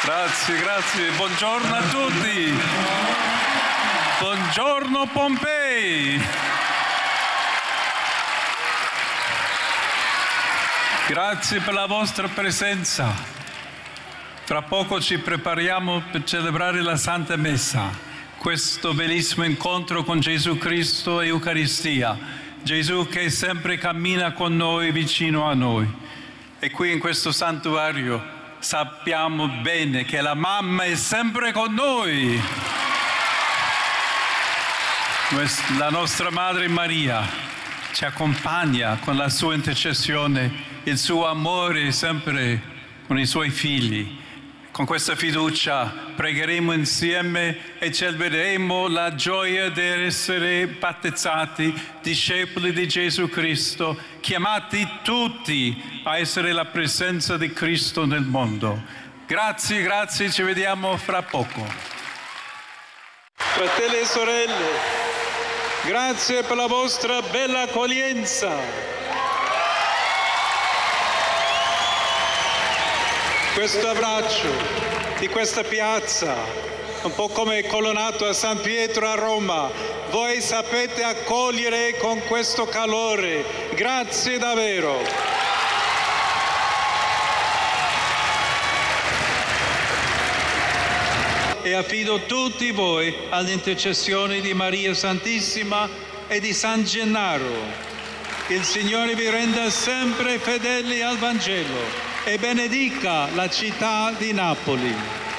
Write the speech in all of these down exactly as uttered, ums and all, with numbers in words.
Grazie, grazie. Buongiorno a tutti. Buongiorno Pompei. Grazie per la vostra presenza. Tra poco ci prepariamo per celebrare la Santa Messa, questo bellissimo incontro con Gesù Cristo e Eucaristia. Gesù che sempre cammina con noi, vicino a noi. E qui in questo santuario sappiamo bene che la mamma è sempre con noi. La nostra Madre Maria ci accompagna con la sua intercessione, il suo amore sempre con i suoi figli. Con questa fiducia pregheremo insieme e celebreremo la gioia di essere battezzati, discepoli di Gesù Cristo, chiamati tutti a essere la presenza di Cristo nel mondo. Grazie, grazie, ci vediamo fra poco. Fratelli e sorelle, grazie per la vostra bella accoglienza. Questo abbraccio di questa piazza, un po' come Colonnato a San Pietro a Roma, voi sapete accogliere con questo calore. Grazie davvero. E affido tutti voi all'intercessione di Maria Santissima e di San Gennaro. Il Signore vi renda sempre fedeli al Vangelo e benedica la città di Napoli.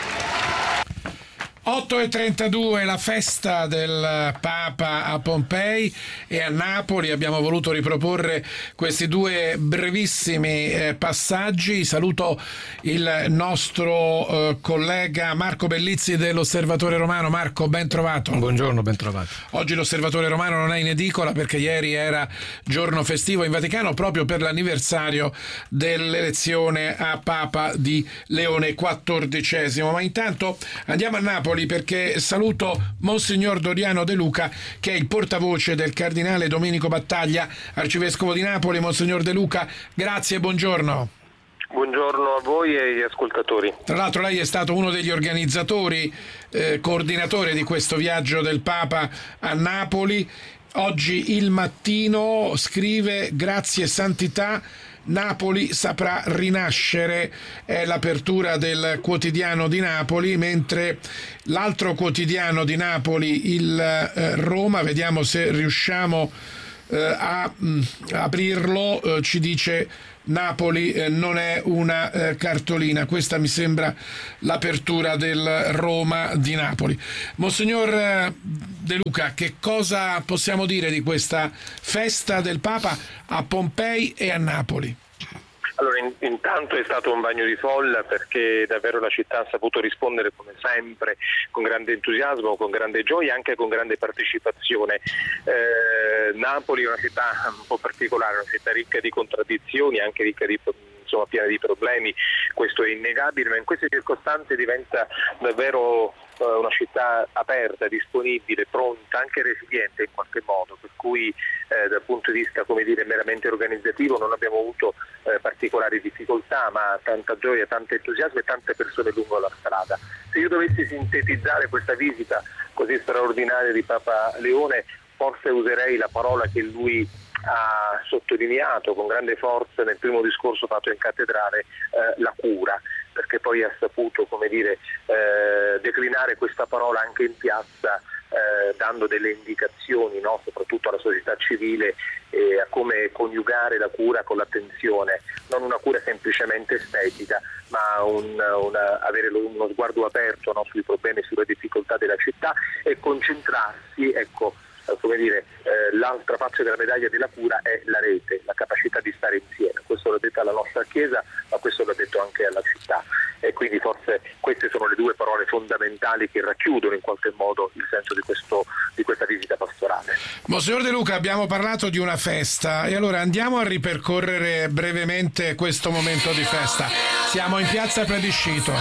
otto e trentadue, la festa del Papa a Pompei e a Napoli. Abbiamo voluto riproporre questi due brevissimi eh, passaggi. Saluto il nostro eh, collega Marco Bellizzi dell'Osservatore Romano. Marco, ben trovato. Buongiorno, ben trovato. Oggi l'Osservatore Romano non è in edicola perché ieri era giorno festivo in Vaticano proprio per l'anniversario dell'elezione a Papa di Leone quattordicesimo. Ma intanto andiamo a Napoli, perché saluto Monsignor Doriano De Luca, che è il portavoce del Cardinale Domenico Battaglia, Arcivescovo di Napoli. Monsignor De Luca, grazie e buongiorno. Buongiorno a voi e agli ascoltatori. Tra l'altro lei è stato uno degli organizzatori, eh, coordinatore di questo viaggio del Papa a Napoli. Oggi Il Mattino scrive: grazie Santità, Napoli saprà rinascere, è l'apertura del quotidiano di Napoli, mentre l'altro quotidiano di Napoli, il eh, Roma, vediamo se riusciamo eh, a mh, aprirlo, eh, ci dice: Napoli eh, non è una eh, cartolina. Questa mi sembra l'apertura del Roma di Napoli. Monsignor eh, De Luca, che cosa possiamo dire di questa festa del Papa a Pompei e a Napoli? Allora, in, intanto è stato un bagno di folla, perché davvero la città ha saputo rispondere come sempre con grande entusiasmo, con grande gioia e anche con grande partecipazione. Eh, Napoli è una città un po' particolare, una città ricca di contraddizioni, anche ricca di insomma piena di problemi, questo è innegabile, ma in queste circostanze diventa davvero eh, una città aperta, disponibile, pronta, anche resiliente in qualche modo, per cui eh, dal punto di vista, come dire, meramente organizzativo non abbiamo avuto eh, particolari difficoltà, ma tanta gioia, tanto entusiasmo e tante persone lungo la strada. Se io dovessi sintetizzare questa visita così straordinaria di Papa Leone, forse userei la parola che lui ha sottolineato con grande forza nel primo discorso fatto in cattedrale, eh, la cura, perché poi ha saputo, come dire, eh, declinare questa parola anche in piazza, eh, dando delle indicazioni, no? Soprattutto alla società civile, eh, a come coniugare la cura con l'attenzione, non una cura semplicemente estetica, ma un, una, avere uno sguardo aperto, no? Sui problemi e sulle difficoltà della città e concentrarsi, ecco, come dire, eh, l'altra faccia della medaglia della cura è la rete, la capacità di stare insieme. Questo l'ho detto alla nostra Chiesa, ma questo l'ho detto anche alla città, e quindi forse queste sono le due parole fondamentali che racchiudono in qualche modo il senso di, questo, di questa visita pastorale. Monsignor De Luca, abbiamo parlato di una festa e allora andiamo a ripercorrere brevemente questo momento di festa. Siamo in piazza Plebiscito.